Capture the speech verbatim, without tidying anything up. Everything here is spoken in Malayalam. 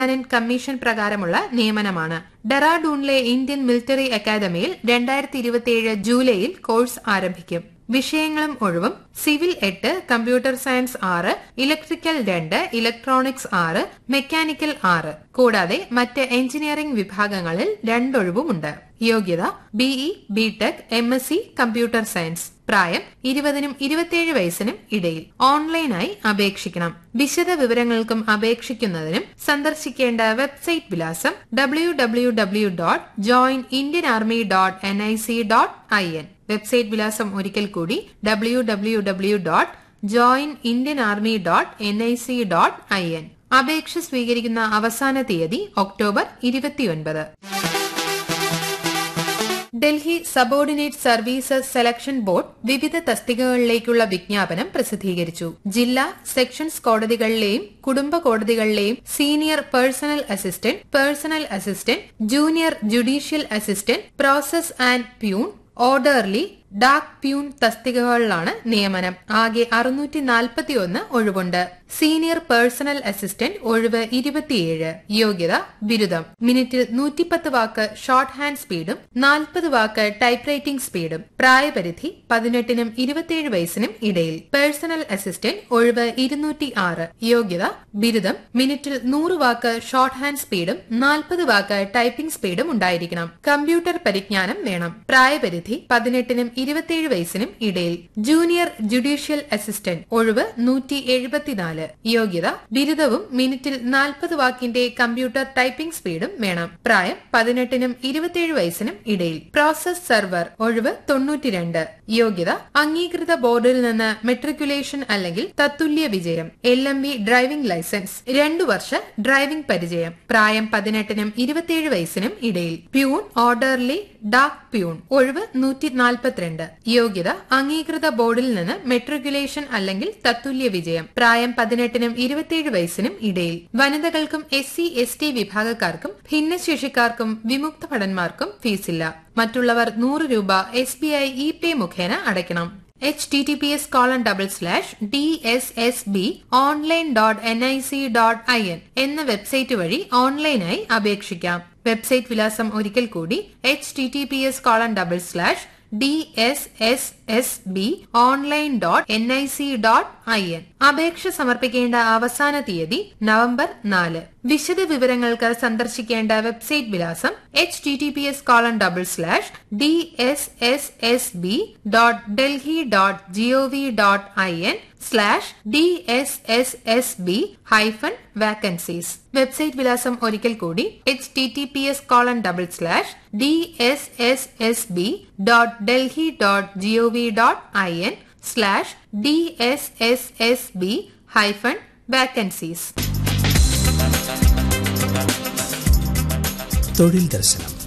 കമ്മീഷൻ പ്രകാരമുള്ള നിയമനമാണ്. ഡെറാഡൂണിലെ ഇന്ത്യൻ മിലിറ്ററി അക്കാദമിയിൽ രണ്ടായിരത്തി ഇരുപത്തിയേഴ് ജൂലൈയിൽ കോഴ്സ് ആരംഭിക്കും. വിഷയങ്ങളും ഒഴിവും സിവിൽ എട്ട്, കമ്പ്യൂട്ടർ സയൻസ് ആറ്, ഇലക്ട്രിക്കൽ രണ്ട്, ഇലക്ട്രോണിക്സ് ആറ്, മെക്കാനിക്കൽ ആറ്. കൂടാതെ മറ്റ് എഞ്ചിനീയറിംഗ് വിഭാഗങ്ങളിൽ രണ്ടൊഴിവുമുണ്ട്. യോഗ്യത BE, BTech, M S C computer science. പ്രായം ഇരുപതിനും ഇരുപത്തിയേഴ് വയസ്സിനും ഇടയിൽ. ഓൺലൈനായി അപേക്ഷിക്കണം. വിശദ വിവരങ്ങൾക്കും അപേക്ഷിക്കുന്നതിനും സന്ദർശിക്കേണ്ട വെബ്സൈറ്റ് വിലാസം W W W dot join Indian army dot N I C dot I N. Website വിലാസം ഒരിക്കൽ കൂടി W W W dot join Indian army dot N I C dot I N. അപേക്ഷ സ്വീകരിക്കുന്ന അവസാന തീയതി ഒക്ടോബർ ഇരുപത്തിയൊൻപത്. Delhi subordinate services selection board വിവിധ തസ്തികകളിലേക്കുള്ള വിജ്ഞാപനം പ്രസിദ്ധീകരിച്ചു. ജില്ലാ സെക്ഷൻസ് കോടതികളിലെയും കുടുംബ കോടതികളിലെയും senior personal assistant, personal assistant, junior judicial assistant, process and peon, orderly, Dak peon തസ്തികകളിലാണ് നിയമനം. ആകെ അറുന്നൂറ്റി നാൽപ്പത്തി ഒന്ന് ഒഴിവുണ്ട്. സീനിയർ പേഴ്സണൽ അസിസ്റ്റന്റ് ഒഴിവ് ഇരുപത്തിയേഴ്. യോഗ്യത ബിരുദം. മിനിറ്റിൽ നൂറ്റിപ്പത്ത് വാക്ക് ഷോർട്ട് ഹാൻഡ് സ്പീഡും നാൽപ്പത് വാക്ക് ടൈപ്പ് റൈറ്റിംഗ് സ്പീഡും. പ്രായപരിധി പതിനെട്ടിനും ഇരുപത്തിയേഴ് വയസ്സിനും ഇടയിൽ. പേഴ്സണൽ അസിസ്റ്റന്റ് ഒഴിവ് ഇരുന്നൂറ്റി ആറ്. യോഗ്യത ബിരുദം. മിനിറ്റിൽ നൂറ് വാക്ക് ഷോർട്ട് ഹാൻഡ് സ്പീഡും നാൽപ്പത് വാക്ക് ടൈപ്പിംഗ് സ്പീഡും ഉണ്ടായിരിക്കണം. കമ്പ്യൂട്ടർ പരിജ്ഞാനം വേണം. പ്രായപരിധി പതിനെട്ടിനും ഇരുപത്തിയേഴ് വയസ്സിനും ഇടയിൽ. ജൂനിയർ ജുഡീഷ്യൽ അസിസ്റ്റന്റ് ഒഴിവ് നൂറ്റി എഴുപത്തിനാല്. യോഗ്യത ബിരുദവും മിനിറ്റിൽ നാൽപ്പത് വാക്കിന്റെ കമ്പ്യൂട്ടർ ടൈപ്പിംഗ് സ്പീഡും വേണം. പ്രായം പതിനെട്ടിനും ഇരുപത്തിയേഴ് വയസ്സിനും ഇടയിൽ. പ്രോസസ് സെർവർ ഒഴിവ് തൊണ്ണൂറ്റിരണ്ട്. യോഗ്യത അംഗീകൃത ബോർഡിൽ നിന്ന് മെട്രിക്കുലേഷൻ അല്ലെങ്കിൽ തത്തുല്യ വിജയം. L M V driving licence. രണ്ടു വർഷ ഡ്രൈവിംഗ് പരിചയം. പ്രായം പതിനെട്ടിനും ഇരുപത്തിയേഴ് വയസ്സിനും ഇടയിൽ. പ്യൂൺ, ഓർഡർലി, ഡാക് പ്യൂൺ ഒഴിവ് നൂറ്റി നാൽപ്പത്തിരണ്ട്. യോഗ്യത അംഗീകൃത ബോർഡിൽ നിന്ന് മെട്രിക്കുലേഷൻ അല്ലെങ്കിൽ തത്തുല്യ വിജയം. പ്രായം പതിനെട്ടിനും ഇരുപത്തിയേഴ് വയസ്സിനും ഇടയിൽ. വനിതകൾക്കും എസ് സി എസ് ടി വിഭാഗക്കാർക്കും ഭിന്നശേഷിക്കാർക്കും വിമുക്ത ഭടന്മാർക്കും ഫീസില്ല. മറ്റുള്ളവർ നൂറ് രൂപ എസ് ബി ഐ ഇ പേ മുഖേന അടയ്ക്കണം. H T T P S colon double slash D S S B online dot N I C dot I N എന്ന വെബ്സൈറ്റ് വഴി ഓൺലൈനായി അപേക്ഷിക്കാം. വെബ്സൈറ്റ് വിലാസം ഒരിക്കൽ കൂടി H T T P S colon double slash D S S S B online dot N I C dot I N. അപേക്ഷ സമർപ്പിക്കേണ്ട അവസാന തീയതി നവംബർ നാല്. വിശദ വിവരങ്ങൾക്ക് സന്ദർശിക്കേണ്ട വെബ്സൈറ്റ് വിലാസം H T T P S colon double slash D S S S B dot Delhi dot G O V dot I N slash D S S S B hyphen vacancies. Website വിലാസം ഒരിക്കൽ കൂടി H T T P S colon double slash D S S S B dot Delhi dot G O V dot I N slash D S S S B hyphen vacancies. തൊഴിൽ ദർശനം.